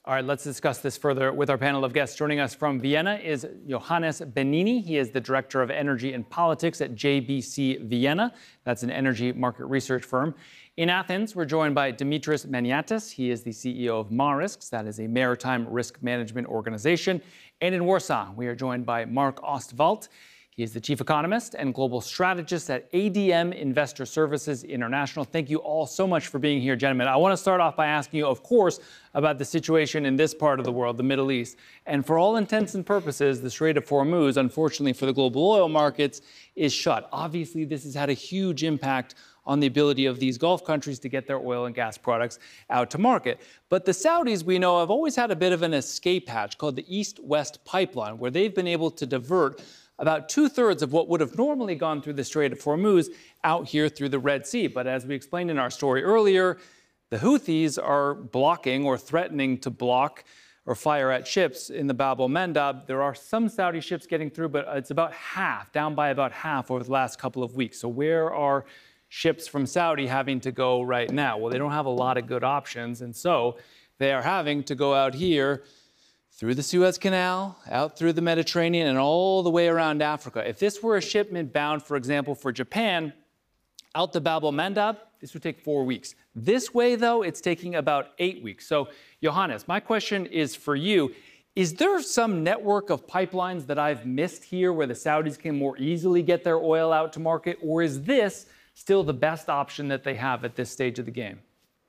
All right, let's discuss this further with our panel of guests. Joining us from Vienna is Johannes Benini. He is the Director of Energy and Politics at JBC Vienna. That's an energy market research firm. In Athens, we're joined by Dimitris Maniatis. He is the CEO of Marisks. That is a maritime risk management organization. And in Warsaw, we are joined by Mark Ostwald. He is the chief economist and global strategist at ADM Investor Services International. Thank you all so much for being here, gentlemen. I want to start off by asking you, of course, about the situation in this part of the world, the Middle East. And for all intents and purposes, the Strait of Hormuz, unfortunately for the global oil markets, is shut. Obviously, this has had a huge impact on the ability of these Gulf countries to get their oil and gas products out to market. But the Saudis, we know, have always had a bit of an escape hatch called the East-West Pipeline, where they've been able to divert about 2/3 of what would have normally gone through the Strait of Hormuz out here through the Red Sea. But as we explained in our story earlier, the Houthis are blocking or threatening to block or fire at ships in the Bab el-Mandab. There are some Saudi ships getting through, but it's about half, down by about half over the last couple of weeks. So where are ships from Saudi having to go right now? Well, they don't have a lot of good options, and so they are having to go out here through the Suez Canal, out through the Mediterranean, and all the way around Africa. If this were a shipment bound, for example, for Japan, out the Bab el-Mandab, this would take 4 weeks. This way, though, it's taking about 8 weeks. So, Johannes, my question is for you. Is there some network of pipelines that I've missed here where the Saudis can more easily get their oil out to market? Or is this still the best option that they have at this stage of the game?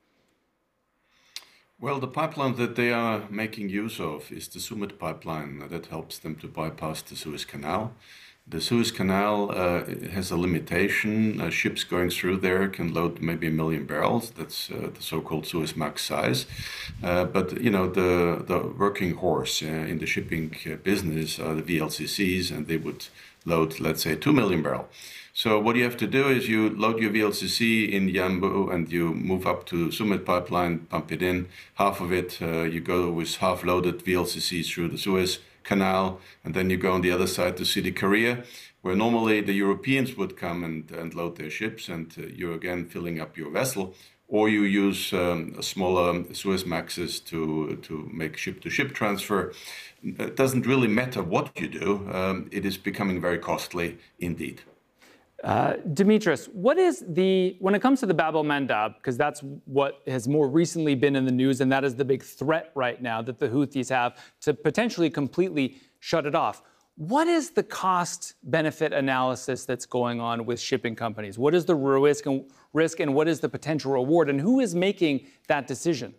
Well, the pipeline that they are making use of is the Sumet pipeline that helps them to bypass the Suez Canal. The Suez Canal has a limitation. Ships going through there can load maybe 1 million barrels. That's the so-called Suezmax size. But, you know, the working horse in the shipping business are the VLCCs, and they would load, let's say, 2 million barrels. So what you have to do is you load your VLCC in Yanbu and you move up to Sumet pipeline, pump it in. Half of it, you go with half-loaded VLCCs through the Suez Canal, and then you go on the other side to Sidi Korea, where normally the Europeans would come and load their ships, and you're again filling up your vessel. Or you use smaller Suezmaxes to make ship-to-ship transfer. It doesn't really matter what you do. It is becoming very costly indeed. Dimitris, when it comes to the Bab el-Mandab, because that's what has more recently been in the news, and that is the big threat right now that the Houthis have to potentially completely shut it off. What is the cost-benefit analysis that's going on with shipping companies? What is the risk and what is the potential reward? And who is making that decision?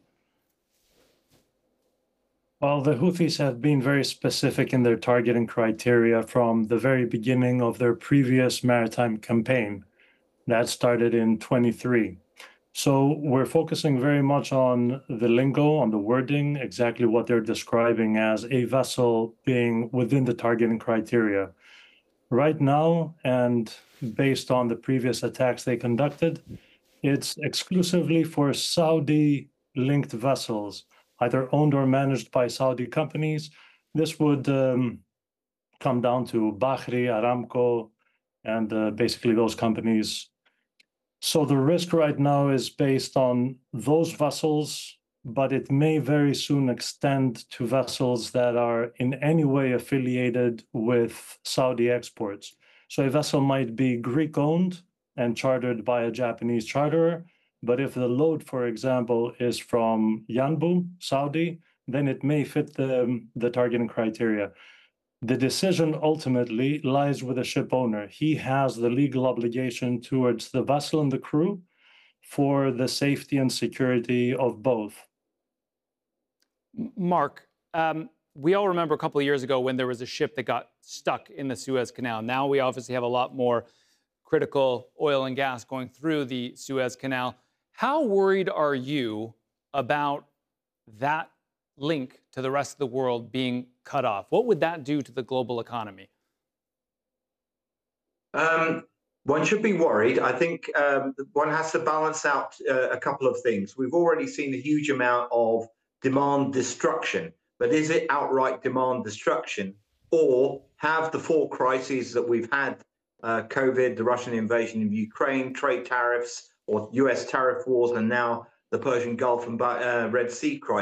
Well, the Houthis have been very specific in their targeting criteria from the very beginning of their previous maritime campaign. That started in 23. So we're focusing very much on the lingo, on the wording, exactly what they're describing as a vessel being within the targeting criteria. Right now, and based on the previous attacks they conducted, it's exclusively for Saudi-linked vessels, either owned or managed by Saudi companies. This would come down to Bahri, Aramco, and basically those companies. So the risk right now is based on those vessels, but it may very soon extend to vessels that are in any way affiliated with Saudi exports. So a vessel might be Greek-owned and chartered by a Japanese charterer, but if the load, for example, is from Yanbu, Saudi, then it may fit the targeting criteria. The decision ultimately lies with the ship owner. He has the legal obligation towards the vessel and the crew for the safety and security of both. Mark, we all remember a couple of years ago when there was a ship that got stuck in the Suez Canal. Now we obviously have a lot more critical oil and gas going through the Suez Canal. How worried are you about that link to the rest of the world being cut off? What would that do to the global economy? One should be worried. I think one has to balance out a couple of things. We've already seen a huge amount of demand destruction, but is it outright demand destruction? Or have the 4 crises that we've had, COVID, the Russian invasion of Ukraine, trade tariffs, or US tariff wars, and now the Persian Gulf and Red Sea crisis,